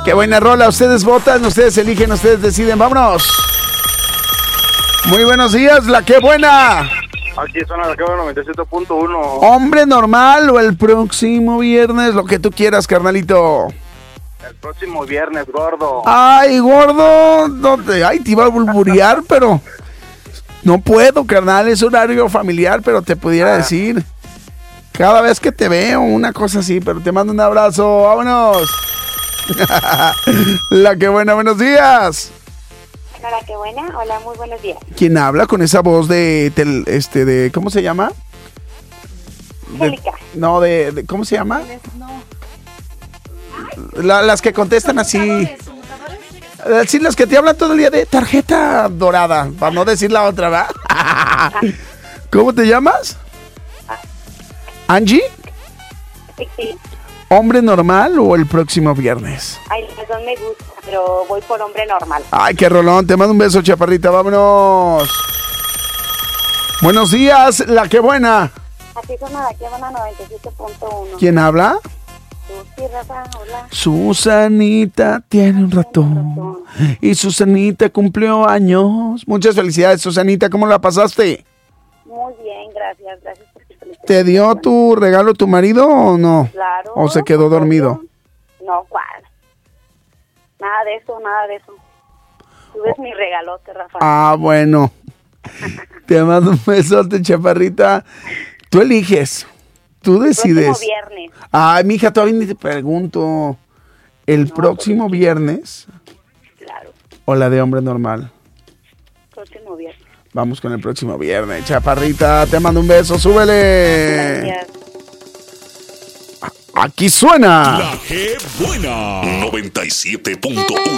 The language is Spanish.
Qué buena rola. Ustedes votan, ustedes eligen, ustedes deciden. Vámonos. Muy buenos días, la que buena. Aquí suena la que buena 97.1. Hombre normal o el próximo viernes, lo que tú quieras, carnalito. El próximo viernes, gordo. Ay, gordo. Ay, te iba a bulburear, pero no puedo, carnal. Es horario familiar, pero te pudiera decir. Cada vez que te veo, una cosa así, pero te mando un abrazo. ¡Vámonos! La que buena, buenos días. Hola, qué buena. Hola, muy buenos días. ¿Quién habla con esa voz de ¿cómo se llama? Angélica. No, ¿cómo se llama? Las que contestan así. Sí, las que te hablan todo el día de tarjeta dorada, para no decir la otra, ¿verdad? ¿Cómo te llamas? ¿Angie? Sí. ¿Hombre normal o el próximo viernes? Ay, los dos me gustan, pero voy por hombre normal. Ay, qué rolón. Te mando un beso, chaparrita. Vámonos. Buenos días, la que buena. Aquí suena la que buena 97.1. ¿Quién habla? Sí, Rafa, hola. Susanita tiene un ratón. Y Susanita cumplió años. Muchas felicidades, Susanita. ¿Cómo la pasaste? Muy bien, gracias. Gracias por tu felicidad. ¿Te dio tu regalo tu marido o no? Claro. ¿O se quedó dormido? No, ¿cuál? Nada de eso. Tú ves mi regalote, Rafa. Ah, bueno. Te mando un besote, chaparrita. Tú eliges. Tú decides. Próximo viernes. Ay, mija, todavía ni te pregunto. ¿El próximo viernes? Claro. ¿O la de hombre normal? Próximo viernes. Vamos con el próximo viernes. Chaparrita, te mando un beso. ¡Súbele! Gracias. Aquí suena. La que buena 97.1.